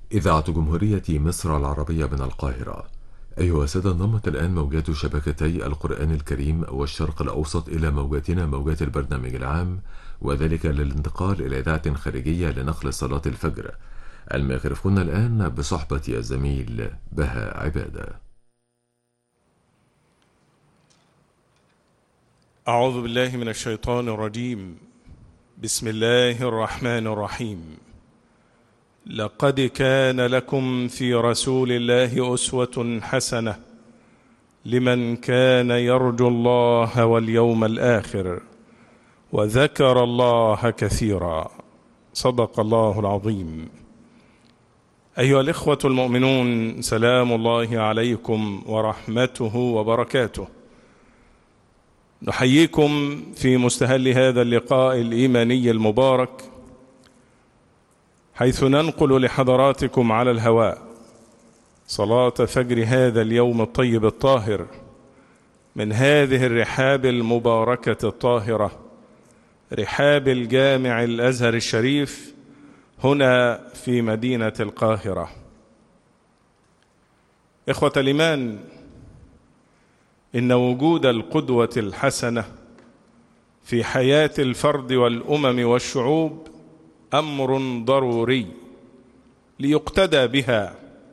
إذاعة جمهورية مصر العربية من القاهرة. أيها السادة، انضمت الآن موجات شبكتي القرآن الكريم والشرق الأوسط إلى موجاتنا، موجات البرنامج العام، وذلك للانتقال إلى إذاعة خارجية لنقل صلاة الفجر. الميكروفون الآن بصحبة الزميل بهاء عبادة. أعوذ بالله من الشيطان الرجيم. بسم الله الرحمن الرحيم. لقد كان لكم في رسول الله أسوة حسنة لمن كان يرجو الله واليوم الآخر وذكر الله كثيرا. صدق الله العظيم. أيها الإخوة المؤمنون، سلام الله عليكم ورحمته وبركاته. نحييكم في مستهل هذا اللقاء الإيماني المبارك، حيث ننقل لحضراتكم على الهواء صلاة فجر هذا اليوم الطيب الطاهر من هذه الرحاب المباركة الطاهرة، رحاب الجامع الأزهر الشريف هنا في مدينة القاهرة. إخوة الإيمان، إن وجود القدوة الحسنة في حياة الفرد والأمم والشعوب أمر ضروري ليقتدى بها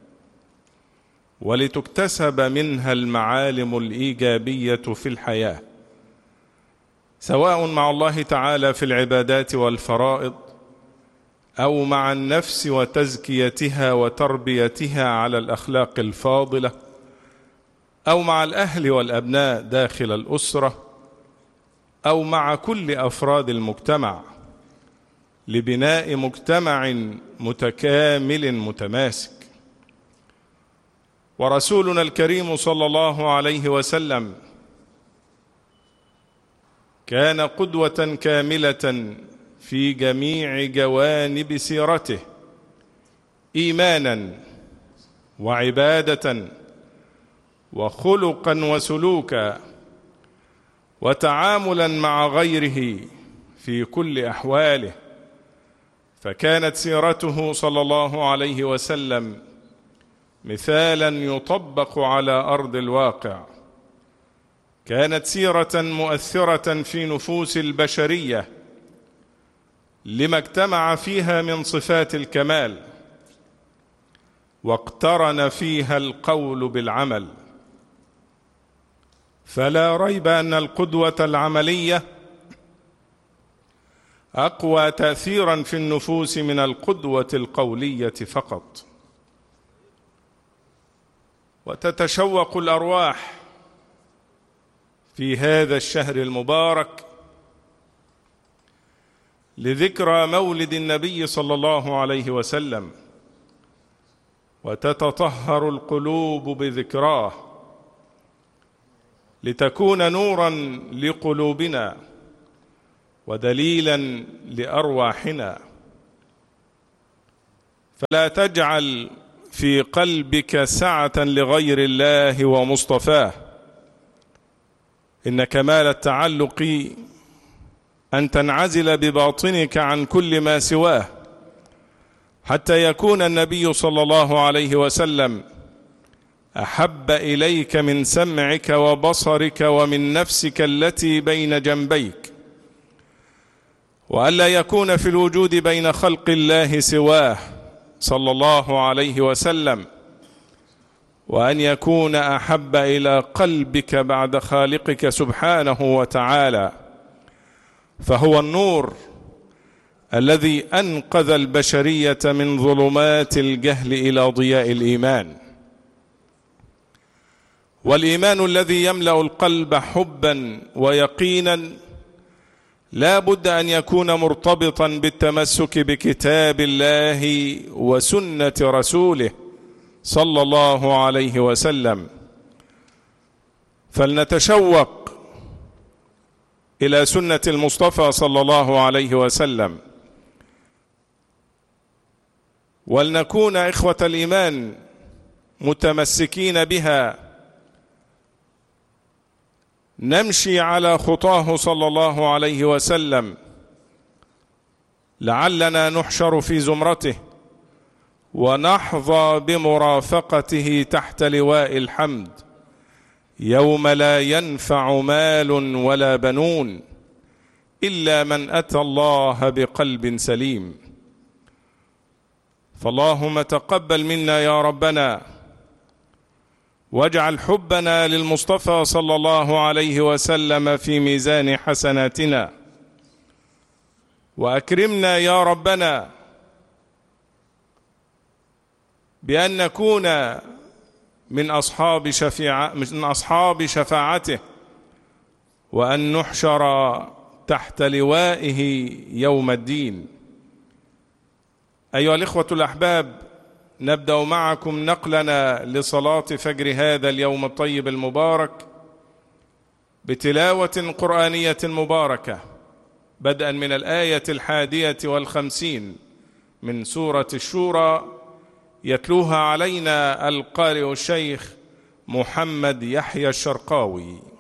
ولتكتسب منها المعالم الإيجابية في الحياة، سواء مع الله تعالى في العبادات والفرائض، أو مع النفس وتزكيتها وتربيتها على الأخلاق الفاضلة، أو مع الأهل والأبناء داخل الأسرة، أو مع كل أفراد المجتمع، لبناء مجتمع متكامل متماسك. ورسولنا الكريم صلى الله عليه وسلم كان قدوة كاملة في جميع جوانب سيرته، إيمانا وعبادة وخلقا وسلوكا وتعاملا مع غيره في كل أحواله. فكانت سيرته صلى الله عليه وسلم مثالا يطبق على أرض الواقع، كانت سيرة مؤثرة في نفوس البشرية لما اجتمع فيها من صفات الكمال، واقترن فيها القول بالعمل. فلا ريب أن القدوة العملية أقوى تأثيرا في النفوس من القدوة القولية فقط. وتتشوق الأرواح في هذا الشهر المبارك لذكرى مولد النبي صلى الله عليه وسلم، وتتطهر القلوب بذكراه لتكون نورا لقلوبنا ودليلا لأرواحنا. فلا تجعل في قلبك سعة لغير الله ومصطفاه. إن كمال التعلق أن تنعزل بباطنك عن كل ما سواه، حتى يكون النبي صلى الله عليه وسلم أحب إليك من سمعك وبصرك ومن نفسك التي بين جنبيك، وألا يكون في الوجود بين خلق الله سواه صلى الله عليه وسلم، وأن يكون أحب إلى قلبك بعد خالقك سبحانه وتعالى، فهو النور الذي أنقذ البشرية من ظلمات الجهل إلى ضياء الإيمان. والإيمان الذي يملأ القلب حبا ويقينا لا بد أن يكون مرتبطا بالتمسك بكتاب الله وسنة رسوله صلى الله عليه وسلم. فلنتشوق إلى سنة المصطفى صلى الله عليه وسلم، ولنكون إخوة الإيمان متمسكين بها، نمشي على خطاه صلى الله عليه وسلم، لعلنا نحشر في زمرته ونحظى بمرافقته تحت لواء الحمد يوم لا ينفع مال ولا بنون إلا من أتى الله بقلب سليم. فاللهم تقبل منا يا ربنا، واجعل حبنا للمصطفى صلى الله عليه وسلم في ميزان حسناتنا، وأكرمنا يا ربنا بأن نكون من أصحاب شفاعته، وأن نحشر تحت لوائه يوم الدين. أيها الإخوة الأحباب، نبدأ معكم نقلنا لصلاة فجر هذا اليوم الطيب المبارك بتلاوة قرآنية مباركة، بدءا من الآية 51 من سورة الشورى، يتلوها علينا القارئ الشيخ محمد يحيى الشرقاوي.